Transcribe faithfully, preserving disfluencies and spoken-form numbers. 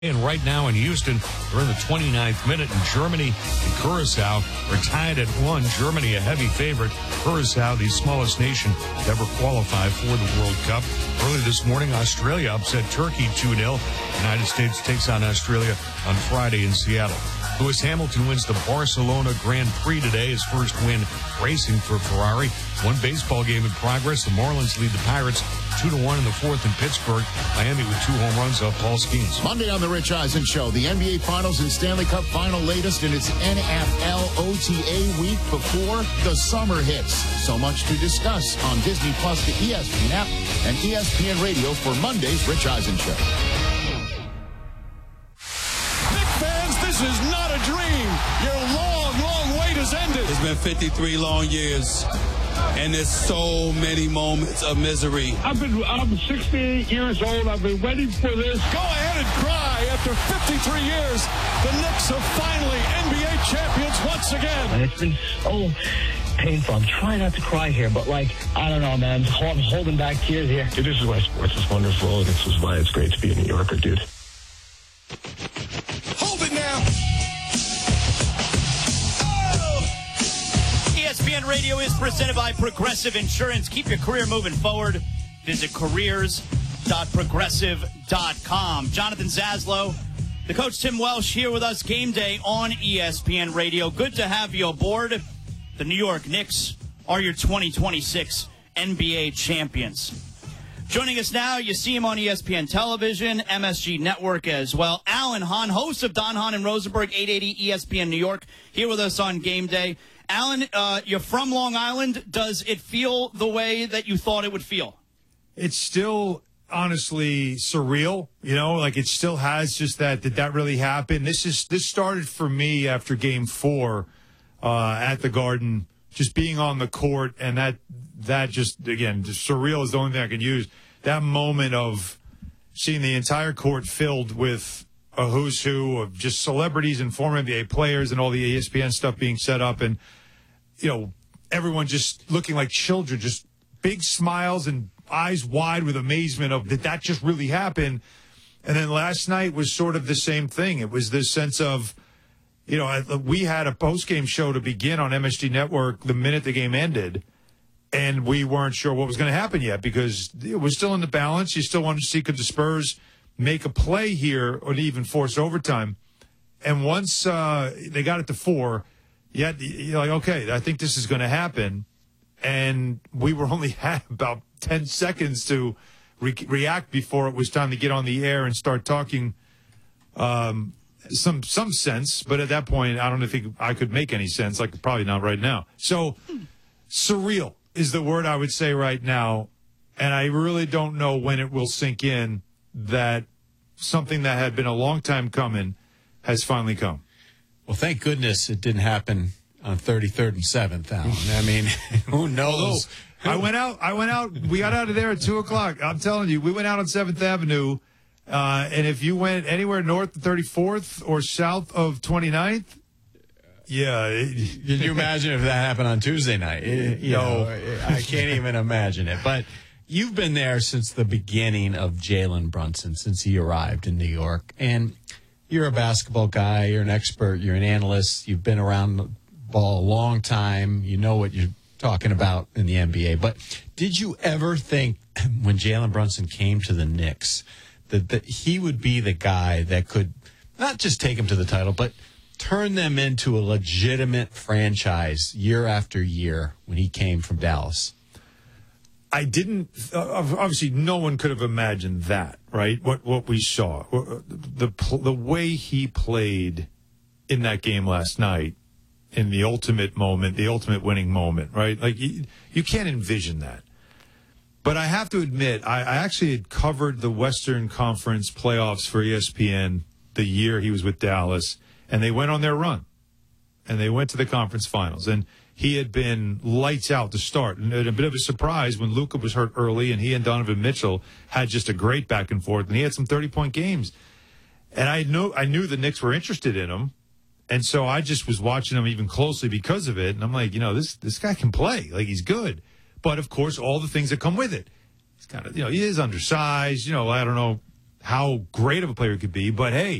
And right now in Houston, we're in the twenty-ninth minute, and Germany and Curacao are tied at one. Germany, a heavy favorite. Curacao, the smallest nation to ever qualify for the World Cup. Early this morning, Australia upset Turkey two nil. United States takes on Australia on Friday in Seattle. Lewis Hamilton wins the Barcelona Grand Prix today, his first win racing for Ferrari. One baseball game in progress. The Marlins lead the Pirates two to one in the fourth in Pittsburgh. Miami with two home runs up Paul Skeens. Monday on the Rich Eisen Show, the N B A Finals and Stanley Cup Final latest in its N F L O T A week before the summer hits. So much to discuss on Disney Plus, the E S P N app, and E S P N Radio for Monday's Rich Eisen Show. Knicks fans, this is not a dream. Your long, long wait has ended. It's been fifty-three long years. And there's so many moments of misery. I've been, I'm sixty-eight years old. I've been waiting for this. Go ahead and cry. After fifty-three years, the Knicks are finally N B A champions once again. And it's been so painful. I'm trying not to cry here, but, like, I don't know, man. I'm holding back tears here. Dude, this is why sports is wonderful, and this is why it's great to be a New Yorker, dude. Hold it now. E S P N Radio is presented by Progressive Insurance. Keep your career moving forward. Visit careers dot progressive dot com. Jonathan Zaslow, the coach Tim Welsh here with us. Game day on E S P N Radio. Good to have you aboard. The New York Knicks are your twenty twenty-six N B A champions. Joining us now, you see him on E S P N Television, M S G Network as well. Alan Hahn, host of Don Hahn and Rosenberg, eight eighty E S P N New York, here with us on Game Day. Alan, uh, you're from Long Island. Does it feel the way that you thought it would feel? It's still honestly surreal, you know, like it still has just that, did that really happen? This is, this started for me after game four uh, at the Garden, just being on the court, and that, that just, again, just surreal is the only thing I can use. That moment of seeing the entire court filled with a who's who of just celebrities and former N B A players and all the E S P N stuff being set up, and, you know, everyone just looking like children, just big smiles and eyes wide with amazement of, did that just really happen? And then last night was sort of the same thing. It was this sense of, you know, we had a post-game show to begin on M S G Network the minute the game ended, and we weren't sure what was going to happen yet because it was still in the balance. You still wanted to see, could the Spurs make a play here or even force overtime? And once uh, they got it to four, yeah, you're like, okay, I think this is going to happen. And we were only had about ten seconds to re react before it was time to get on the air and start talking um, some some sense. But at that point, I don't think I could make any sense, like probably not right now. So surreal is the word I would say right now. And I really don't know when it will sink in that something that had been a long time coming has finally come. Well, thank goodness it didn't happen on thirty-third and seventh, Alan. I mean, who knows? I went out. I went out. We got out of there at two o'clock. I'm telling you, we went out on seventh Avenue, uh, and if you went anywhere north of thirty-fourth or south of twenty-ninth, yeah. It, Can you imagine if that happened on Tuesday night? It, you no. know, I can't even imagine it. But you've been there since the beginning of Jalen Brunson, since he arrived in New York, and you're a basketball guy. You're an expert. You're an analyst. You've been around the ball a long time. You know what you're talking about in the N B A. But did you ever think when Jalen Brunson came to the Knicks that, that he would be the guy that could not just take them to the title, but turn them into a legitimate franchise year after year when he came from Dallas? I didn't. Obviously, no one could have imagined that, right? What what we saw, the the way he played in that game last night, in the ultimate moment, the ultimate winning moment, right? Like you, you can't envision that. But I have to admit, I, I actually had covered the Western Conference playoffs for E S P N the year he was with Dallas, and they went on their run, and they went to the conference finals, and he had been lights out to start. And a bit of a surprise when Luka was hurt early, and he and Donovan Mitchell had just a great back and forth, and he had some thirty-point games. And I know I knew the Knicks were interested in him. And so I just was watching him even closely because of it. And I'm like, you know, this this guy can play. Like, he's good. But, of course, all the things that come with it. He's kind of, you know, he is undersized. You know, I don't know how great of a player he could be. But hey,